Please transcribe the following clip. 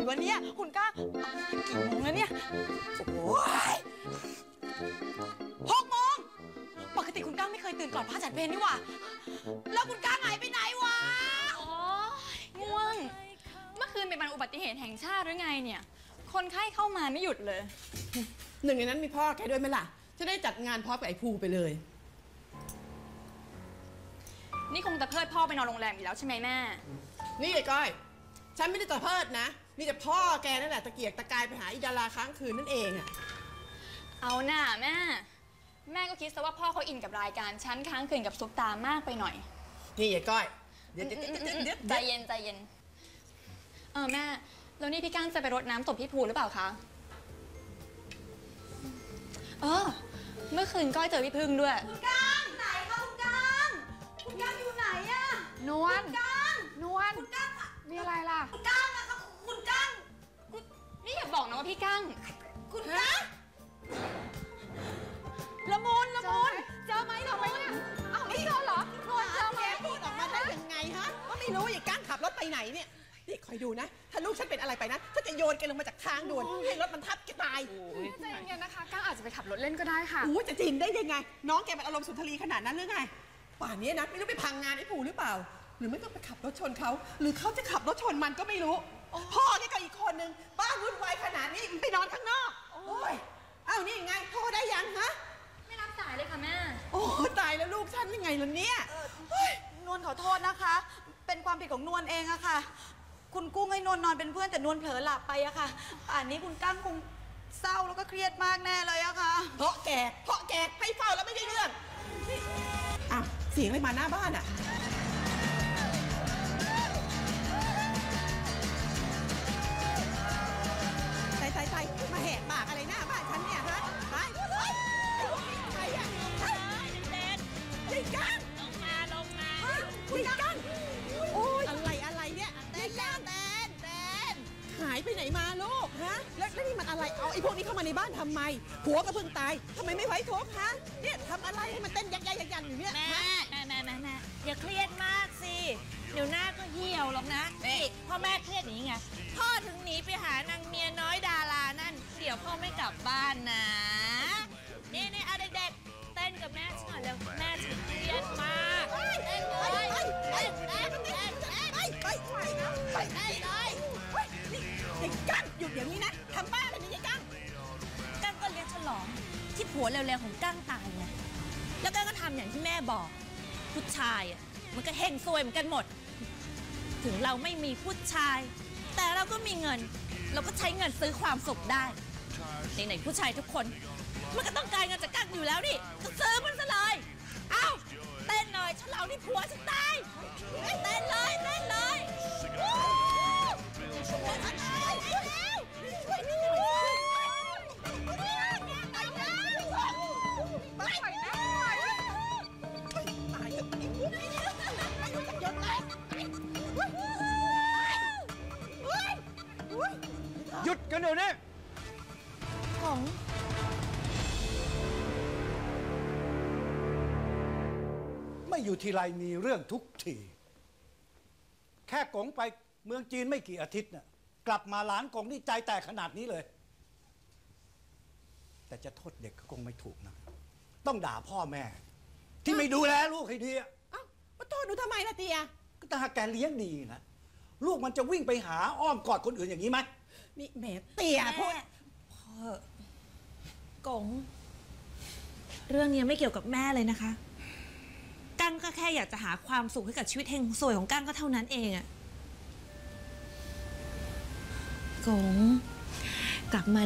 วะเนี่ยคุณก้ากี่โมงแล้วเนี่ยโอ้ย6 โมงปกติคุณก้าไม่เคยตื่นก่อนพระจัดเพลนี่หว่าแล้วคุณก้าหายไปไหนวะอ๋อง่วงเมื่อคืนเป็นวันอุบัติเหตุแห่งชาติหรือไงเนี่ยคนไข้เข้ามาไม่หยุดเลยหนึ่งในนั้นมีพ่อแกด้วยไหมล่ะจะได้จัดงานพร้อมกับไอ้ภูไปเลยนี่คงจะเพิดพ่อไปนอนโรงแรมอีกแล้วใช่ไหมแม่นี่ไอ้ก้อยฉันไม่ได้จะเพิดนะมีแต่พ่อแกนั่นแหละตะเกียกตะกายไปหาอิดาราค้างคืนนั่นเองอะเอาหน่าแม่ก็คิดซะว่าพ่อเขาอินกับรายการฉันค้างคืนกับซุปตามากไปหน่อยนี่ไอ้ก้อยเดี๋ยวใจเย็นแม่แล้วนี่พี่ก้างจะไปรดน้ำศพพี่ภูหรือเปล่าคะเมื่อคืนก้อยเจอพี่พึ่งด้วยคุณก้างไหนคะคุณก้างอยู่ไหนอะนวลคุณก้างมีอะไรล่ะคุณก้างอะคุณก้างนี่อย่าบอกนะว่าพี่ก้างคุณก้างละมุนเจอไหมละมุนอ้าวไม่เจอเหรอนวลเจอไหมแกพูดออกมาได้ยังไงฮะก็ไม่รู้ไอ้ก้างขับรถไปไหนเนี่ยนี่คอยดูนะถ้าลูกฉันเป็นอะไรไปนะฉันจะโยนแกลงมาจากทางด่วนให้รถมันทับแกตายใจเย็นๆนะคะก้างอาจจะไปขับรถเล่นก็ได้ค่ะจะจริงได้ยังไงน้องแกเป็นอารมณ์สุนทรีขนาดนั้นหรือไงป่านนี้นะไม่รู้ไปพังงานไอ้ภูหรือเปล่าหรือไม่ก็ไปขับรถชนเขาหรือเขาจะขับรถชนมันก็ไม่รู้พ่อแกก็อีกคนนึงบ้านวุ่นวายขนาดนี้ไปนอนข้างนอกโอ้ยนี่ไงโทรได้ยังฮะไม่รับสายเลยค่ะแม่โอ้ตายแล้วลูกฉันยังไงล่ะเนี่ยนวลขอโทษนะคะเป็นความผิดของนวลเองอะค่ะคุณกุ้งให้นวลนอนเป็นเพื่อนแต่นวลเผลอหลับไปอะค่ะป่านนี้คุณก้างคงเศร้าแล้วก็เครียดมากแน่เลยอะค่ะเพราะแกให้เฝ้าแล้วไม่ได้เรื่องเสียงอะไรมาหน้าบ้านอะใส่มาแหกปากอะไรหน้าบ้านฉันเนี่ยฮะไปใครอะยายก้างลงมาคุณก้างโอ้ยอะไรเนี่ยยายก้างแตนหายไปไหนมาลูกฮะแล้วนี่มันอะไรเอาไอ้พวกนี้เข้ามาในบ้านทำไมผัวก็เพิ่งตายทำไมไม่ไว้ทุกฮะเนี่ยทำอะไรให้มันเต้นยักอยู่เนี่ยแม่อย่าเครียดมากสิเดี๋ยวหน้าก็เหี่ยวหรอกนะนี่พ่อแม่เครียดอย่างนี้ไงพ่อถึงหนีไปหานางเมียน้อยดารานั่นเดี๋ยวพ่อไม่กลับบ้านนะนี่เอาเด็กๆเต้นกับแม่ฉันหน่อยเร็วแม่ฉันเครียดมากเต้นเลยไปยายก้างหยุดอย่างนี้นะทำบ้าอะไรนี่ยายก้างกั้งก็เลี้ยงฉลองที่ผัวเร็วๆของกั้งตายไงแล้วกั้งก็ทำอย่างที่แม่บอกผู้ชายมันก็เฮงซวยเหมือนกันหมดถึงเราไม่มีผู้ชายแต่เราก็มีเงินเราก็ใช้เงินซื้อความสุขได้ไหนๆผู้ชายทุกคนมันก็ต้องการเงินจากกั้งอยู่แล้วนี่ก็ซื้อมันซะเลยเต้นหน่อยฉลองที่ผัวฉันตายเต้นเลยหยุดกันเดี๋ยวนี้ของไม่อยู่ทีไรมีเรื่องทุกทีแค่กงไปเมืองจีนไม่กี่อาทิตย์น่ะกลับมาหลานกงนี่ใจแตกขนาดนี้เลยแต่จะโทษเด็กก็คงไม่ถูกนะต้องด่าพ่อแม่ที่ไม่ดูแลลูกให้ดีมาโทษหนูทำไมล่ะเตียก็ถ้าแกเลี้ยงดีนะลูกมันจะวิ่งไปหาอ้อมกอดคนอื่นอย่างนี้ไหมนี่แม่เตียพูดพ่อกงเรื่องนี้ไม่เกี่ยวกับแม่เลยนะคะกั้งก็แค่อยากจะหาความสุขให้กับชีวิตเฮงสวยของกั้งก็เท่านั้นเองอะกงกลับมา